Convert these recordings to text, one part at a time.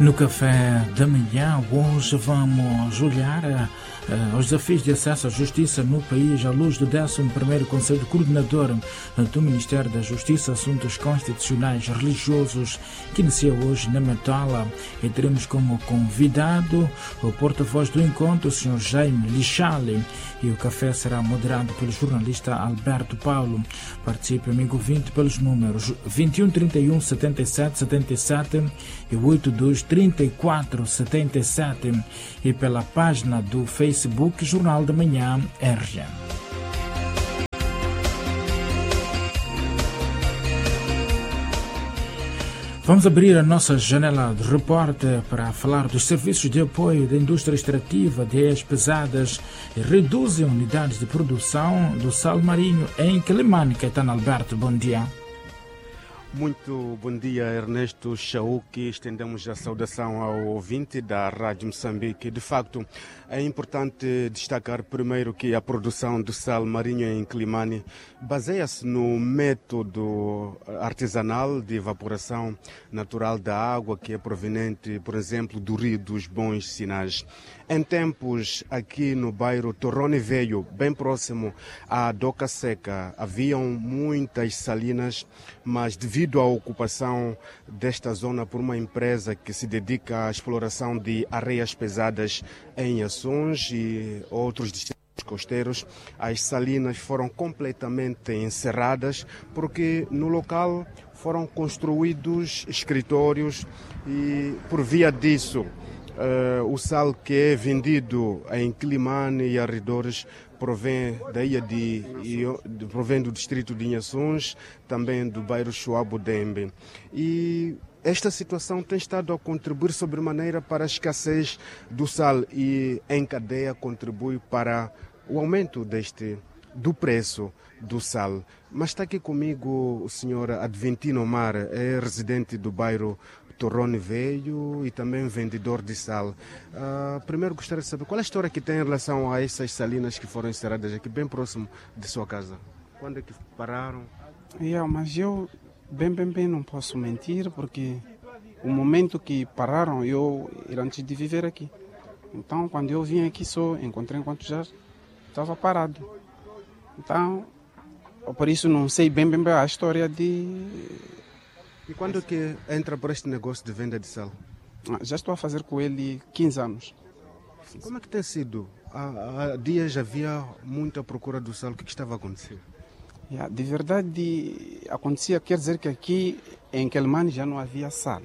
No café da manhã, hoje vamos olhar os desafios de acesso à justiça no país à luz do 11º Conselho Coordenador do Ministério da Justiça, Assuntos Constitucionais Religiosos, que inicia hoje na Metala. E teremos como convidado o porta-voz do encontro, o Sr. Jaime Lixale, e o café será moderado pelo jornalista Alberto Paulo. Participe, amigo ouvinte, pelos números 21 31 77 77 e 82 34 77 e pela página do Facebook Jornal da Manhã RJ. Vamos abrir a nossa janela de repórter para falar dos serviços de apoio da indústria extrativa de áreas pesadas e reduzem unidades de produção do sal marinho em Quelimane. Caetano Alberto, bom dia. Muito bom dia, Ernesto Chauque. Estendemos a saudação ao ouvinte da Rádio Moçambique. De facto, é importante destacar primeiro que a produção do sal marinho em Quelimane baseia-se no método artesanal de evaporação natural da água, que é proveniente, por exemplo, do Rio dos Bons Sinais. Em tempos, aqui no bairro Torrone Velho, bem próximo à Doca Seca, haviam muitas salinas, mas devido à ocupação desta zona por uma empresa que se dedica à exploração de areias pesadas em Ações e outros distritos costeiros, as salinas foram completamente encerradas porque no local foram construídos escritórios e por via disso o sal que é vendido em Quelimane e arredores provém da ilha provém do distrito de Inhações, também do bairro Chuabo Dembe. E esta situação tem estado a contribuir sobremaneira para a escassez do sal e em cadeia contribui para o aumento do preço do sal. Mas está aqui comigo o senhor Adventino Omar, é residente do bairro Torrone Velho e também vendedor de sal. Primeiro gostaria de saber qual é a história que tem em relação a essas salinas que foram encerradas aqui bem próximo de sua casa. Quando é que pararam? Mas eu bem não posso mentir porque o momento que pararam eu era antes de viver aqui. Então quando eu vim aqui só encontrei enquanto já estava parado. Então por isso não sei bem a história de... E quando que entra por este negócio de venda de sal? Já estou a fazer com ele 15 anos. Como é que tem sido? Há dias havia muita procura do sal. O que estava a acontecer? De verdade, acontecia, quer dizer que aqui em Quelimane já não havia sal.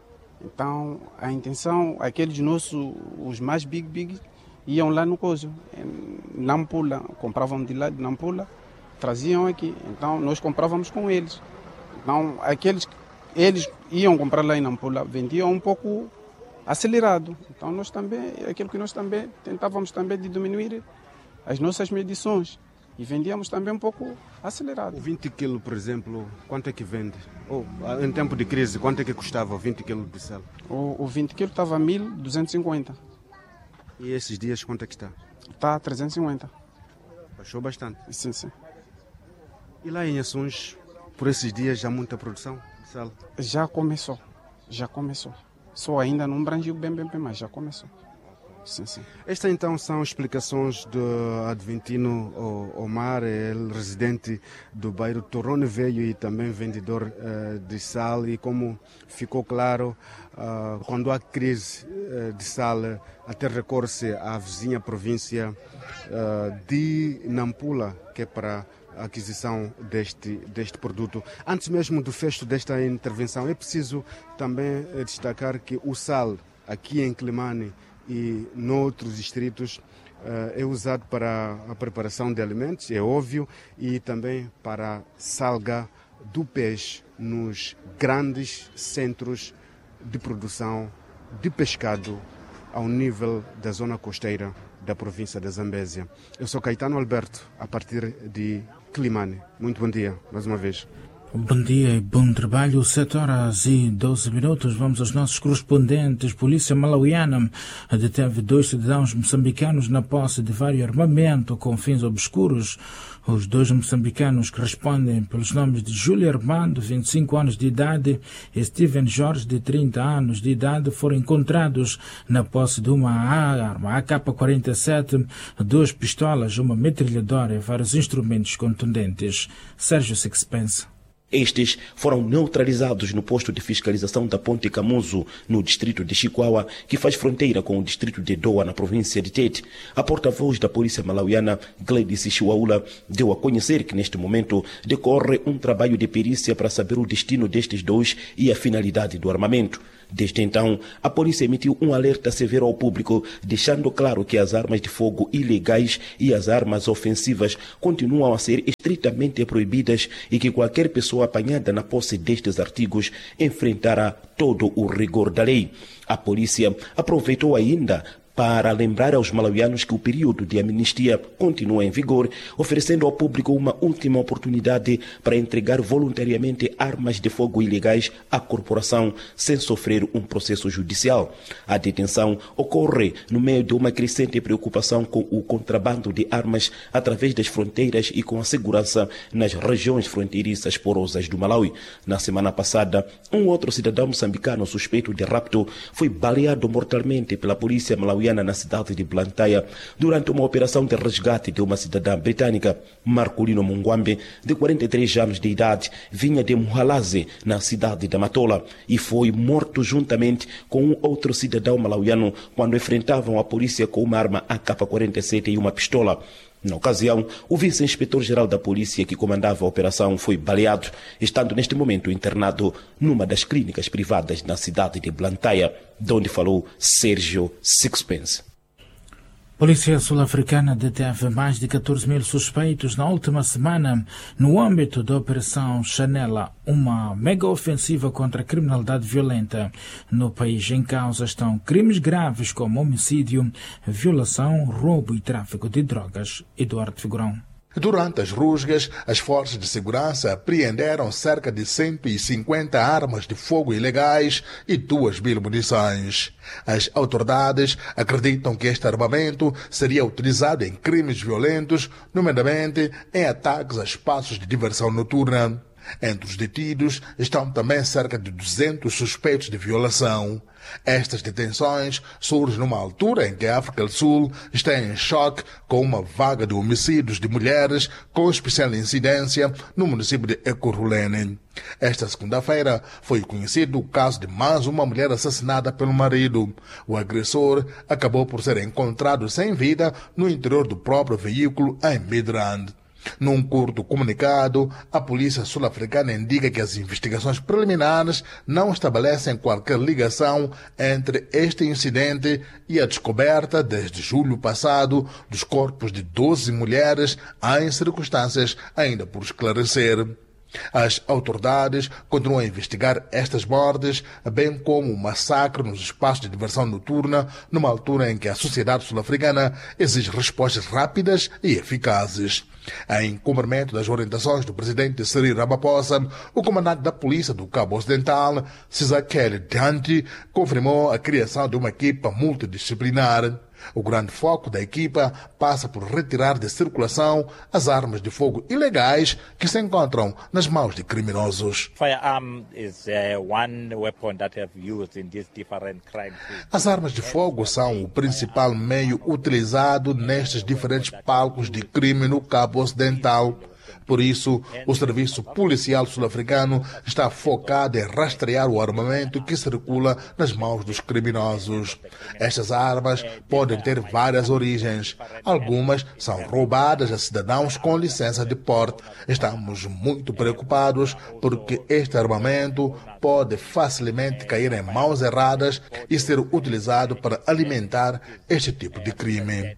Então, a intenção, aqueles nossos, os mais big, iam lá no coso, em Nampula, compravam de lá de Nampula, traziam aqui. Então, nós comprávamos com eles. Então, eles iam comprar lá em Nampula, vendiam um pouco acelerado. Então, nós também, aquilo que nós também tentávamos também de diminuir as nossas medições e vendíamos também um pouco acelerado. O 20 kg, por exemplo, quanto é que vende? Em tempo de crise, quanto é que custava o 20 kg de sal? O 20 kg estava 1.250. E esses dias quanto é que está? Está 350. Baixou bastante? Sim. E lá em Ações, por esses dias, já há muita produção de sal? Já começou. Só ainda não abrangiu bem, mas já começou. Sim. Estas então são explicações do Adventino Omar, ele residente do bairro Torrone Velho e também vendedor de sal. E como ficou claro, quando há crise de sal, até recorre-se à vizinha província de Nampula, que é para a aquisição deste produto. Antes mesmo do fecho desta intervenção, é preciso também destacar que o sal aqui em Quelimane e noutros distritos é usado para a preparação de alimentos, é óbvio, e também para a salga do peixe nos grandes centros de produção de pescado ao nível da zona costeira da província da Zambésia. Eu sou Caetano Alberto, a partir de Quelimane. Muito bom dia, mais uma vez. Bom dia e bom trabalho. 7h12. Vamos aos nossos correspondentes. Polícia malauiana deteve 2 cidadãos moçambicanos na posse de vários armamentos com fins obscuros. Os 2 moçambicanos que respondem pelos nomes de Júlio Armando, 25 anos de idade, e Steven Jorge, de 30 anos de idade, foram encontrados na posse de uma arma AK-47, 2 pistolas, uma metralhadora e vários instrumentos contundentes. Sérgio Sixpence. Estes foram neutralizados no posto de fiscalização da Ponte Camuso, no distrito de Chicoaua, que faz fronteira com o distrito de Doa, na província de Tete. A porta-voz da polícia malauiana, Gladys Chihuahua, deu a conhecer que neste momento decorre um trabalho de perícia para saber o destino destes 2 e a finalidade do armamento. Desde então, a polícia emitiu um alerta severo ao público, deixando claro que as armas de fogo ilegais e as armas ofensivas continuam a ser estritamente proibidas e que qualquer pessoa apanhada na posse destes artigos enfrentará todo o rigor da lei. A polícia aproveitou ainda para lembrar aos malauianos que o período de amnistia continua em vigor, oferecendo ao público uma última oportunidade para entregar voluntariamente armas de fogo ilegais à corporação sem sofrer um processo judicial. A detenção ocorre no meio de uma crescente preocupação com o contrabando de armas através das fronteiras e com a segurança nas regiões fronteiriças porosas do Malaui. Na semana passada, um outro cidadão moçambicano suspeito de rapto foi baleado mortalmente pela polícia malauiana na cidade de Blantyre durante uma operação de resgate de uma cidadã britânica. Marcolino Mungwambe, de 43 anos de idade, vinha de Muhalaze, na cidade da Matola, e foi morto juntamente com um outro cidadão malauiano quando enfrentavam a polícia com uma arma AK-47 e uma pistola. Na ocasião, o vice-inspetor-geral da polícia que comandava a operação foi baleado, estando neste momento internado numa das clínicas privadas na cidade de Blantyre, de onde falou Sérgio Sixpence. Polícia sul-africana deteve mais de 14.000 suspeitos na última semana no âmbito da Operação Chanela, uma mega-ofensiva contra a criminalidade violenta. No país em causa estão crimes graves como homicídio, violação, roubo e tráfico de drogas. Eduardo Figurão. Durante as rusgas, as forças de segurança apreenderam cerca de 150 armas de fogo ilegais e 2.000 munições. As autoridades acreditam que este armamento seria utilizado em crimes violentos, nomeadamente em ataques a espaços de diversão noturna. Entre os detidos estão também cerca de 200 suspeitos de violação. Estas detenções surgem numa altura em que a África do Sul está em choque com uma vaga de homicídios de mulheres com especial incidência no município de Ekurhuleni. Esta segunda-feira foi conhecido o caso de mais uma mulher assassinada pelo marido. O agressor acabou por ser encontrado sem vida no interior do próprio veículo em Midrand. Num curto comunicado, a polícia sul-africana indica que as investigações preliminares não estabelecem qualquer ligação entre este incidente e a descoberta, desde julho passado, dos corpos de 12 mulheres em circunstâncias ainda por esclarecer. As autoridades continuam a investigar estas mortes, bem como o massacre nos espaços de diversão noturna, numa altura em que a sociedade sul-africana exige respostas rápidas e eficazes. Em cumprimento das orientações do presidente Cyril Ramaphosa, o comandante da polícia do Cabo Ocidental, Cesar Kelly Dante, confirmou a criação de uma equipa multidisciplinar. O grande foco da equipa passa por retirar de circulação as armas de fogo ilegais que se encontram nas mãos de criminosos. Firearm is one weapon that have used in these different crimes. As armas de fogo são o principal meio utilizado nestes diferentes palcos de crime no Cabo Ocidental. Por isso, o Serviço Policial Sul-Africano está focado em rastrear o armamento que circula nas mãos dos criminosos. Estas armas podem ter várias origens. Algumas são roubadas a cidadãos com licença de porte. Estamos muito preocupados porque este armamento pode facilmente cair em mãos erradas e ser utilizado para alimentar este tipo de crime.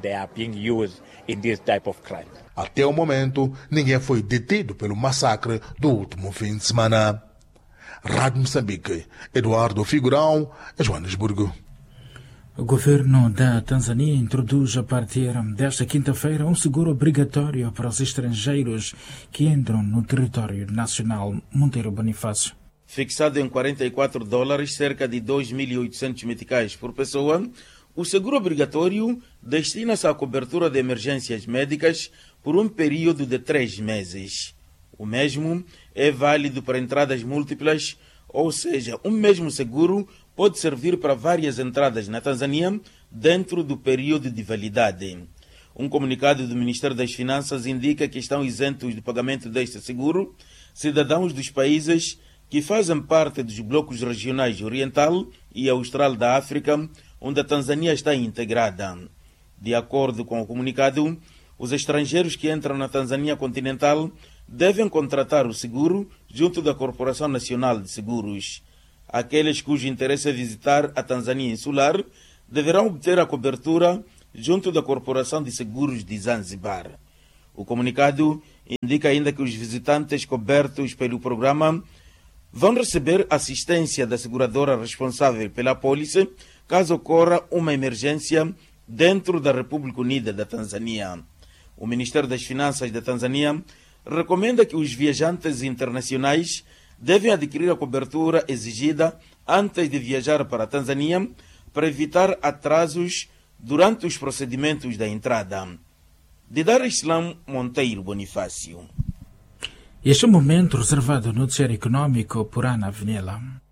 Até o momento, ninguém foi detido pelo massacre do último fim de semana. Rádio Moçambique, Eduardo Figurão, Joanesburgo. O governo da Tanzânia introduz a partir desta quinta-feira um seguro obrigatório para os estrangeiros que entram no território nacional. Monteiro Bonifácio. Fixado em $44, cerca de 2.800 meticais por pessoa, o seguro obrigatório destina-se à cobertura de emergências médicas por um período de 3 meses. O mesmo é válido para entradas múltiplas, ou seja, um mesmo seguro pode servir para várias entradas na Tanzânia dentro do período de validade. Um comunicado do Ministério das Finanças indica que estão isentos do pagamento deste seguro cidadãos dos países que fazem parte dos blocos regionais Oriental e Austral da África, onde a Tanzânia está integrada. De acordo com o comunicado, os estrangeiros que entram na Tanzânia continental devem contratar o seguro junto da Corporação Nacional de Seguros. Aqueles cujo interesse é visitar a Tanzânia insular deverão obter a cobertura junto da Corporação de Seguros de Zanzibar. O comunicado indica ainda que os visitantes cobertos pelo programa vão receber assistência da seguradora responsável pela apólice caso ocorra uma emergência dentro da República Unida da Tanzânia. O Ministério das Finanças da Tanzânia recomenda que os viajantes internacionais devem adquirir a cobertura exigida antes de viajar para a Tanzânia para evitar atrasos durante os procedimentos da entrada. De Dar es Salaam, Monteiro Bonifácio. Este é o momento reservado ao noticiário econômico por Ana Avenila.